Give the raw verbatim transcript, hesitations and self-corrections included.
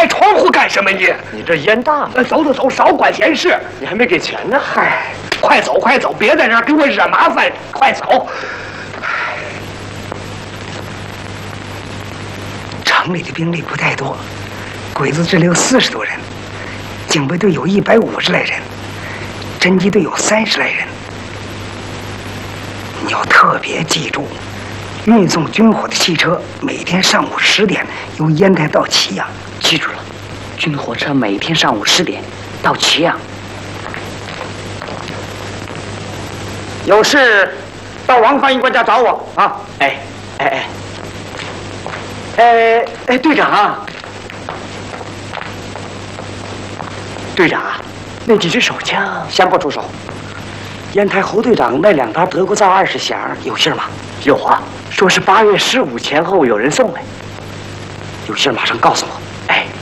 开窗户干什么你？ 你这烟大了。 走走走，少管闲事。 你还没给钱呢。 嗨，快走快走，别在这儿给我惹麻烦，快走。城里的兵力不太多，鬼子支队有四十多人，警备队有一百五十来人，侦缉队有三十来人。你要特别记住，运送军火的汽车每天上午十点由烟台到祁阳。 记住了，军火车每天上午十点到祁阳。 有事到王翻译官家找我啊！ 哎哎哎哎哎，队长啊，队长啊，那几支手枪先不出手。 烟台侯队长那两沓德国造二十响有信吗？ 有啊， 说是八月十五前后有人送来。有信马上告诉我。哎。